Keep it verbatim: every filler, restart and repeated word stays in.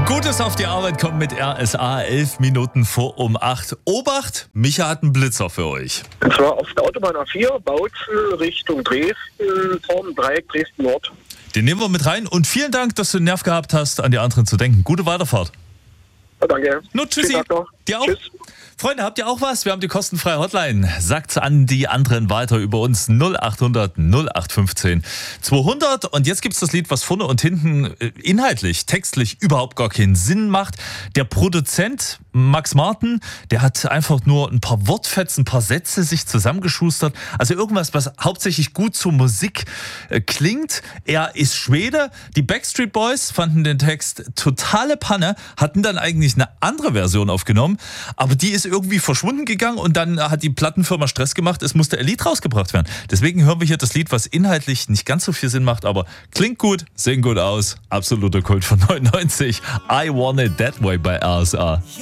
Gutes auf die Arbeit kommt mit R S A, elf Minuten vor um acht. Obacht, Micha hat einen Blitzer für euch. Und zwar auf der Autobahn A vier, Bautzen Richtung Dresden, vorm Dreieck Dresden-Nord. Den nehmen wir mit rein und vielen Dank, dass du den Nerv gehabt hast, an die anderen zu denken. Gute Weiterfahrt. Ja, danke. Nur tschüssi. Dir auch. Tschüss. Freunde, habt ihr auch was? Wir haben die kostenfreie Hotline. Sagt's an die anderen weiter über uns. null acht hundert null acht fünfzehn zweihundert. Und jetzt gibt's das Lied, was vorne und hinten inhaltlich, textlich überhaupt gar keinen Sinn macht. Der Produzent Max Martin, der hat einfach nur ein paar Wortfetzen, ein paar Sätze sich zusammengeschustert. Also irgendwas, was hauptsächlich gut zur Musik äh, klingt. Er ist Schwede. Die Backstreet Boys fanden den Text totale Panne, hatten dann eigentlich eine andere Version aufgenommen, aber die ist irgendwie verschwunden gegangen und dann hat die Plattenfirma Stress gemacht, es musste ein Lied rausgebracht werden. Deswegen hören wir hier das Lied, was inhaltlich nicht ganz so viel Sinn macht, aber klingt gut, sieht gut aus. Absoluter Kult von neunundneunzig. I Want It That Way bei R S A.